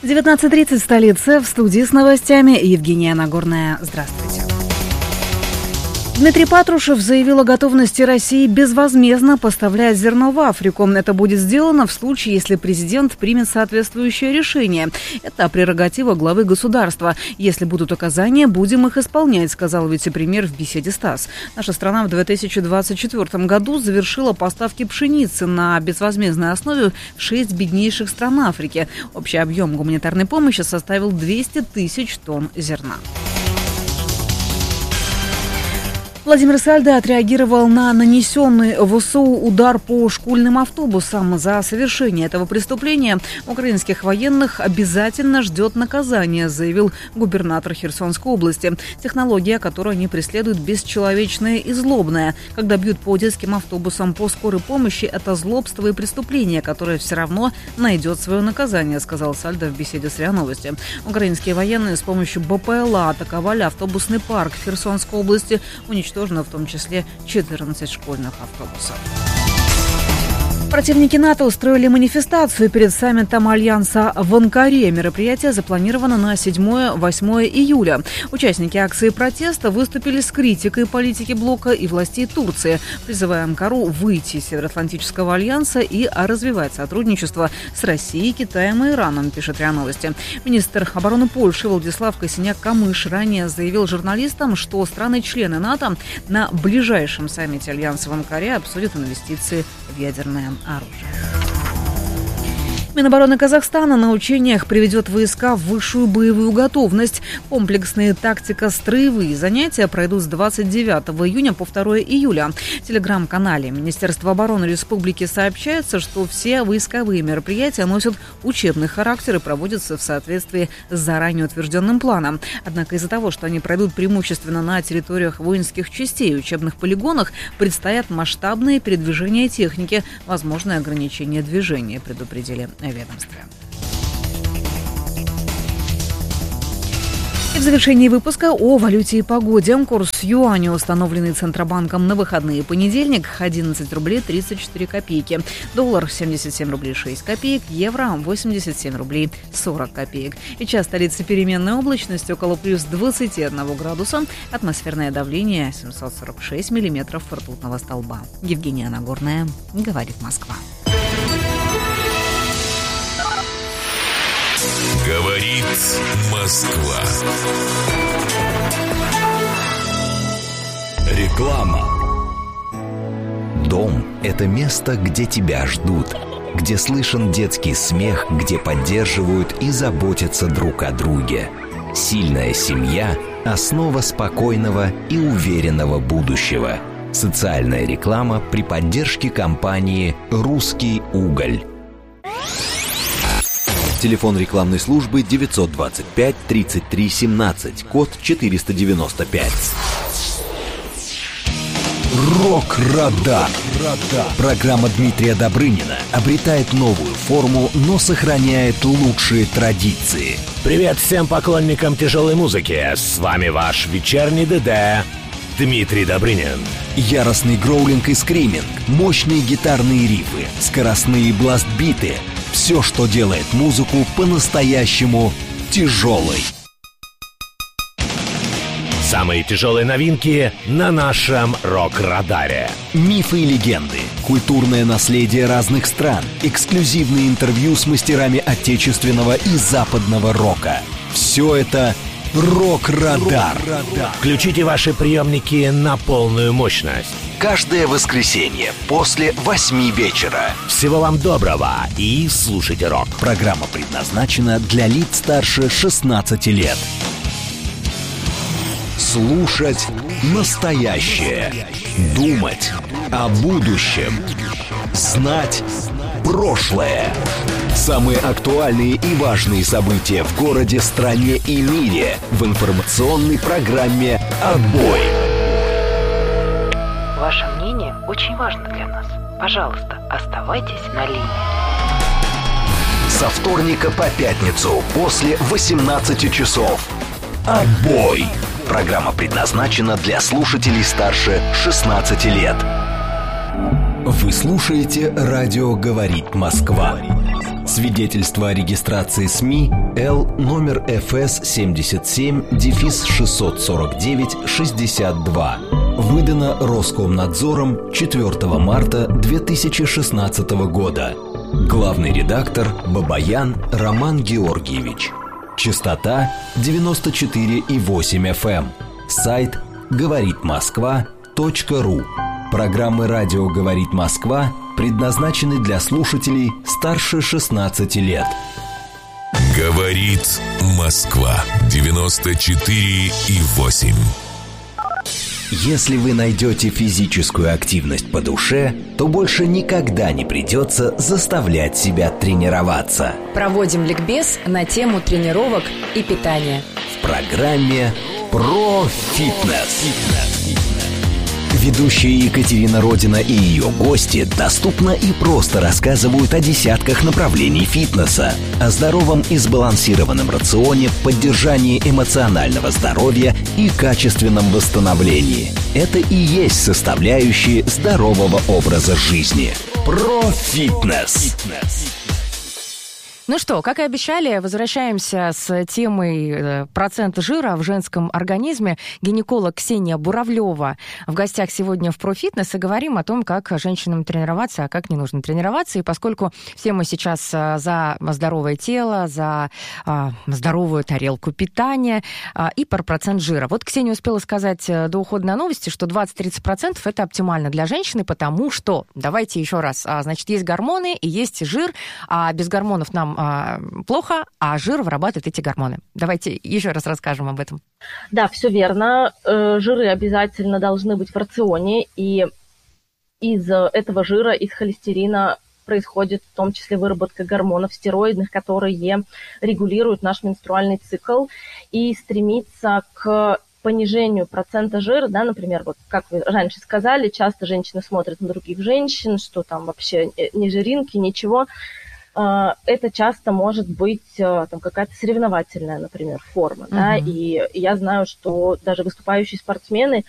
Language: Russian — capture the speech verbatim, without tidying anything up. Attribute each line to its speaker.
Speaker 1: девятнадцать тридцать в столице. В студии с новостями Евгения Нагорная. Здравствуйте. Дмитрий Патрушев заявил о готовности России безвозмездно поставлять зерно в Африку. Это будет сделано в случае, если президент примет соответствующее решение. Это прерогатива главы государства. Если будут указания, будем их исполнять, сказал вице-премьер в беседе с ТАСС. Наша страна в две тысячи двадцать четвёртом году завершила поставки пшеницы на безвозмездной основе в шесть беднейших стран Африки. Общий объем гуманитарной помощи составил двести тысяч тонн зерна. Владимир Сальдо отреагировал на нанесенный ВСУ удар по школьным автобусам. За совершение этого преступления украинских военных обязательно ждет наказание, заявил губернатор Херсонской области. Технология, которую они преследуют, бесчеловечная и злобная. Когда бьют по детским автобусам по скорой помощи, это злобство и преступление, которое все равно найдет свое наказание, сказал Сальдо в беседе с РИА Новости. Украинские военные с помощью БПЛА атаковали автобусный парк в Херсонской области, уничтожили в том числе четырнадцать школьных автобусов. Противники НАТО устроили манифестацию перед саммитом Альянса в Анкаре. Мероприятие запланировано на седьмое-восьмое июля. Участники акции протеста выступили с критикой политики блока и властей Турции, призывая Анкару выйти из Североатлантического альянса и развивать сотрудничество с Россией, Китаем и Ираном, пишет РИА Новости. Министр обороны Польши Владислав Косиняк-Камыш ранее заявил журналистам, что страны-члены НАТО на ближайшем саммите Альянса в Анкаре обсудят инвестиции в ядерное оружие. Минобороны Казахстана на учениях приведет войска в высшую боевую готовность. Комплексные тактико-строевые занятия пройдут с двадцать девятого июня по второе июля. В телеграм-канале Министерства обороны Республики сообщается, что все войсковые мероприятия носят учебный характер и проводятся в соответствии с заранее утвержденным планом. Однако из-за того, что они пройдут преимущественно на территориях воинских частей и учебных полигонах, предстоят масштабные передвижения техники, возможное ограничение движения, предупредили ведомстве. И в завершении выпуска о валюте и погоде. Курс юаня, установленный Центробанком на выходные понедельник, одиннадцать рублей тридцать четыре копейки. Доллар семьдесят семь рублей шесть копеек. Евро восемьдесят семь рублей сорок копеек. И час столицы переменная облачность около плюс двадцати одного градуса. Атмосферное давление семьсот сорок шесть миллиметров ртутного столба. Евгения Нагорная, говорит Москва.
Speaker 2: Говорит Москва.
Speaker 3: Реклама. Дом – это место, где тебя ждут, где слышен детский смех, где поддерживают и заботятся друг о друге. Сильная семья – основа спокойного и уверенного будущего. Социальная реклама при поддержке компании «Русский уголь». Телефон рекламной службы девятьсот двадцать пять тридцать три семнадцать, код четыреста девяносто пять. Рок-Радар. Программа Дмитрия Добрынина обретает новую форму, но сохраняет лучшие традиции.
Speaker 4: Привет всем поклонникам тяжелой музыки. С вами ваш вечерний ДД Дмитрий Добрынин.
Speaker 3: Яростный гроулинг и скриминг, мощные гитарные рифы, скоростные бласт-биты — все, что делает музыку по-настоящему тяжелой.
Speaker 4: Самые тяжелые новинки на нашем Рок-Радаре.
Speaker 3: Мифы и легенды, культурное наследие разных стран, эксклюзивные интервью с мастерами отечественного и западного рока. Все это Рок-Радар.
Speaker 4: Включите ваши приемники на полную мощность.
Speaker 3: Каждое воскресенье после восьми вечера.
Speaker 4: Всего вам доброго и слушайте рок.
Speaker 3: Программа предназначена для лиц старше шестнадцати лет. Слушать настоящее. Думать о будущем. Знать прошлое. Самые актуальные и важные события в городе, стране и мире в информационной программе «Отбой».
Speaker 5: Ваше мнение очень важно для нас. Пожалуйста, оставайтесь на линии.
Speaker 3: Со вторника по пятницу после восемнадцати часов. «Отбой». Программа предназначена для слушателей старше шестнадцати лет. Вы слушаете «Радио говорит Москва». Свидетельство о регистрации СМИ Л номер эф эс семьдесят семь шестьсот сорок девять шестьдесят два. Выдано Роскомнадзором четвёртого марта две тысячи шестнадцатого года. Главный редактор Бабаян Роман Георгиевич. Частота девяносто четыре и восемь эф эм. Сайт говорит москва точка ру. Программы «Радио говорит Москва» предназначены для слушателей старше шестнадцати лет.
Speaker 2: Говорит Москва девяносто четыре и восемь.
Speaker 3: Если вы найдете физическую активность по душе, то больше никогда не придется заставлять себя тренироваться.
Speaker 6: Проводим ликбез на тему тренировок и питания.
Speaker 3: В программе «Про фитнес». Ведущие Екатерина Родина и ее гости доступно и просто рассказывают о десятках направлений фитнеса, о здоровом и сбалансированном рационе, поддержании эмоционального здоровья и качественном восстановлении. Это и есть составляющие здорового образа жизни. Про фитнес.
Speaker 6: Ну что, как и обещали, возвращаемся с темой процента жира в женском организме. Гинеколог Ксения Буравлева в гостях сегодня в «Профитнес», и говорим о том, как женщинам тренироваться, а как не нужно тренироваться. И поскольку все мы сейчас за здоровое тело, за а, здоровую тарелку питания а, и про процент жира. Вот Ксения успела сказать до ухода на новости, что двадцать-тридцать процентов это оптимально для женщины, потому что, давайте еще раз, а, значит, есть гормоны и есть жир, а без гормонов нам плохо, а жир вырабатывает эти гормоны. Давайте еще раз расскажем об этом.
Speaker 7: Да, все верно. Жиры обязательно должны быть в рационе, и из этого жира, из холестерина происходит в том числе выработка гормонов стероидных, которые регулируют наш менструальный цикл, и стремиться к понижению процента жира, да, например, вот как вы раньше сказали, часто женщины смотрят на других женщин, что там вообще не жиринки, ничего. Это часто может быть там, какая-то соревновательная, например, форма. Uh-huh. Да? И я знаю, что даже выступающие спортсмены